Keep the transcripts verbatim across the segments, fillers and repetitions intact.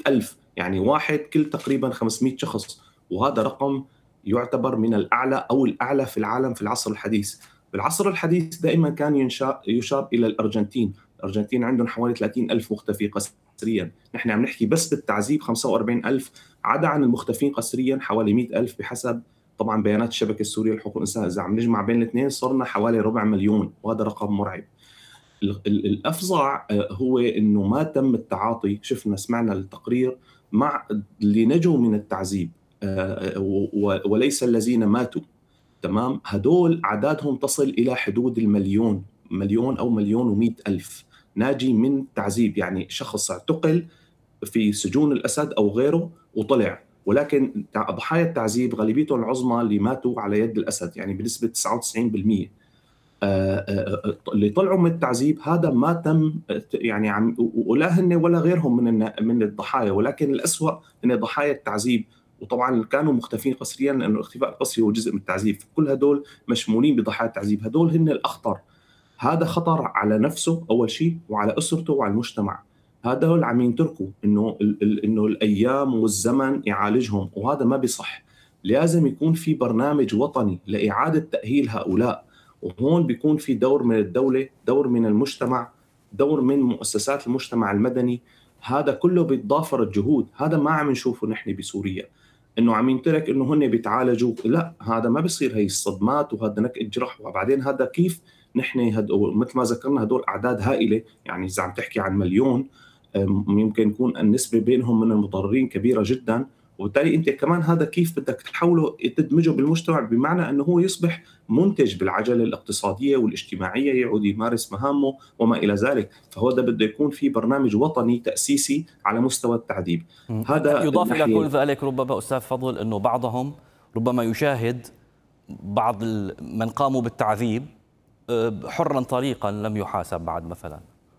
ألف، يعني واحد كل تقريبا خمسمئة شخص، وهذا رقم يعتبر من الأعلى أو الأعلى في العالم في العصر الحديث. بالعصر الحديث دائما كان ينشا يشار إلى الأرجنتين. الأرجنتين عندهم حوالي ثلاثين ألف مختفي قسريا، نحن عم نحكي بس بالتعذيب خمسة وأربعين ألف، عدا عن المختفين قسريا حوالي مئة ألف بحسب طبعا بيانات الشبكة السورية لحقوق الإنسان. إذا عم نجمع بين الاثنين صرنا حوالي ربع مليون، وهذا رقم مرعب. الأفظع هو أنه ما تم التعاطي، شفنا سمعنا التقرير مع اللي نجوا من التعذيب وليس الذين ماتوا. تمام، هدول عددهم تصل إلى حدود المليون، مليون أو مليون ومئة ألف ناجي من تعذيب، يعني شخص اعتقل في سجون الأسد أو غيره وطلع، ولكن ضحايا التعذيب غالبيتهم العظمى اللي ماتوا على يد الأسد، يعني بنسبة تسعة وتسعين بالمئة. اللي طلعوا من التعذيب هذا ما تم يعني عم ولا هن ولا غيرهم من من الضحايا، ولكن الأسوأ ان ضحايا التعذيب، وطبعا كانوا مختفين قسريا لانه الاختفاء القسري هو جزء من التعذيب، كل هدول مشمولين بضحايا التعذيب، هدول هن الأخطر. هذا خطر على نفسه اول شيء وعلى أسرته وعلى المجتمع. هذول عم ينتركوا انه انه الايام والزمن يعالجهم، وهذا ما بيصح. لازم يكون في برنامج وطني لإعادة تأهيل هؤلاء، وهون بيكون في دور من الدولة، دور من المجتمع، دور من مؤسسات المجتمع المدني. هذا كله بيتضافر الجهود، هذا ما عم نشوفه نحن بسوريا انه عم ينترك انه هن بيتعالجوا، لا هذا ما بيصير، هي الصدمات وهذا نكء جرح، وبعدين هذا كيف نحن هدول مثل ما ذكرنا هدول اعداد هائله، يعني اذا عم تحكي عن مليون يمكن يكون النسبه بينهم من المضررين كبيره جدا، وبالتالي انت كمان هذا كيف بدك تحوله تدمجه بالمجتمع، بمعنى انه هو يصبح منتج بالعجله الاقتصاديه والاجتماعيه، يعود يمارس مهامه وما الى ذلك. فهو ده بده يكون في برنامج وطني تاسيسي على مستوى التعذيب. هذا يضاف الى كل ذلك ربما استاذ فضل انه بعضهم ربما يشاهد بعض من قاموا بالتعذيب حرا طليقا لم يحاسب بعد مثلا.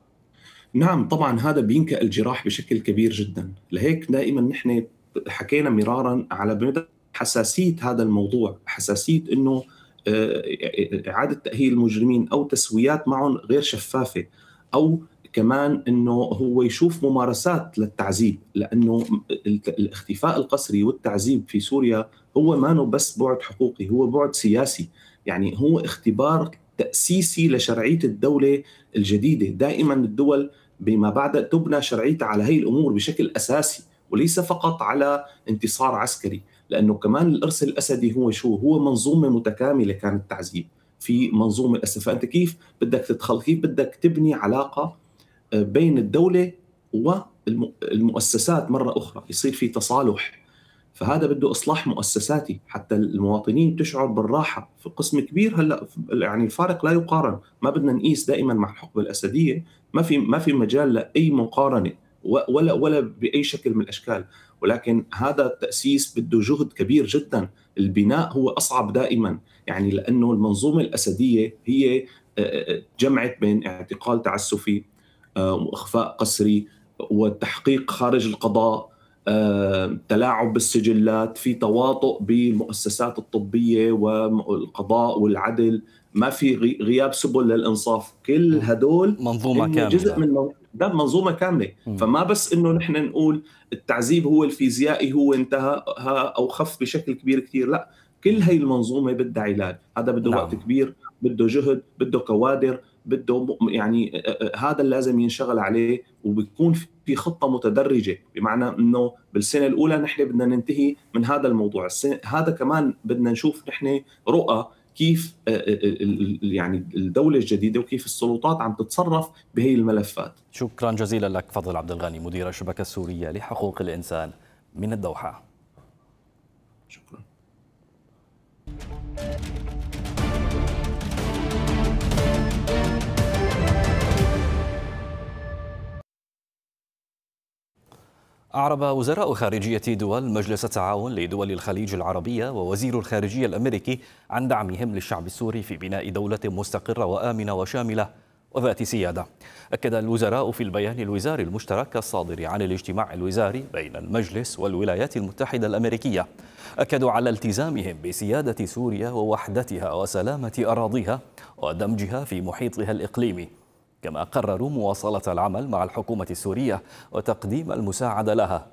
نعم طبعا هذا بينكأ الجراح بشكل كبير جدا، لهيك دائما نحن حكينا مرارا على مدى حساسية هذا الموضوع، حساسية انه إعادة تأهيل المجرمين او تسويات معهم غير شفافة، او كمان انه هو يشوف ممارسات للتعذيب، لانه الاختفاء القسري والتعذيب في سوريا هو ما نو بس بعد حقوقي، هو بعد سياسي، يعني هو اختبار تأسيسي لشرعية الدولة الجديدة. دائما الدول بما بعد تبنى شرعيتها على هي الأمور بشكل أساسي، وليس فقط على انتصار عسكري، لأنه كمان الإرث الأسدي هو شو؟ هو منظومة متكاملة كانت التعذيب في منظومة الأسد. فأنت كيف بدك تدخل، كيف بدك تبني علاقة بين الدولة والمؤسسات مرة أخرى، يصير في تصالح. فهذا بده إصلاح مؤسساتي حتى المواطنين تشعر بالراحة. في قسم كبير هلا يعني الفارق لا يقارن، ما بدنا نقيس دائما مع الحقبة الأسدية، ما في ما في مجال لأي مقارنة ولا ولا بأي شكل من الأشكال، ولكن هذا التأسيس بده جهد كبير جدا. البناء هو أصعب دائما، يعني لأنه المنظومة الأسدية هي جمعت بين اعتقال تعسفي وإخفاء قسري والتحقيق خارج القضاء، آه، تلاعب بالسجلات، في تواطؤ بالمؤسسات الطبية والقضاء والعدل، ما في غياب سبل للإنصاف. كل هدول منظومة كاملة، جزء من ده منظومة كاملة. م. فما بس إنه نحن نقول التعذيب هو الفيزيائي هو انتهى أو خف بشكل كبير كثير، لا، كل هاي المنظومة بدها علاج. هذا بده نعم. وقت كبير، بده جهد، بده كوادر، بده يعني هذا اللي لازم ينشغل عليه، وبتكون في خطة متدرجة، بمعنى انه بالسنة الاولى نحن بدنا ننتهي من هذا الموضوع، السنة هذا كمان بدنا نشوف نحن رؤى كيف يعني الدولة الجديدة وكيف السلطات عم تتصرف بهي الملفات. شكرا جزيلا لك فضل عبد الغني، مدير الشبكة السورية لحقوق الإنسان من الدوحة. شكرا. أعرب وزراء خارجية دول مجلس التعاون لدول الخليج العربية ووزير الخارجية الأمريكي عن دعمهم للشعب السوري في بناء دولة مستقرة وآمنة وشاملة وذات سيادة. أكد الوزراء في البيان الوزاري المشترك الصادر عن الاجتماع الوزاري بين المجلس والولايات المتحدة الأمريكية، أكدوا على التزامهم بسيادة سوريا ووحدتها وسلامة أراضيها ودمجها في محيطها الإقليمي، كما قرروا مواصلة العمل مع الحكومة السورية وتقديم المساعدة لها